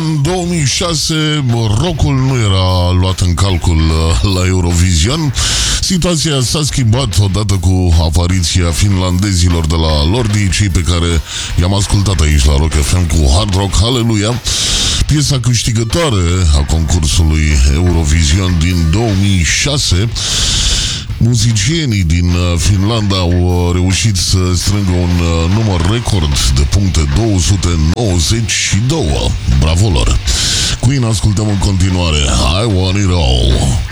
în 2006 rockul nu era luat în calcul la Eurovision. Situația s-a schimbat odată cu apariția finlandezilor de la Lordi, cei pe care i-am ascultat aici la Rock FM cu Hard Rock Hallelujah, piesa câștigătoare a concursului Eurovision din 2006. Muzicienii din Finlanda au reușit să strângă un număr record de puncte, 292. Bravo lor! Queen ascultăm în continuare. I Want It All.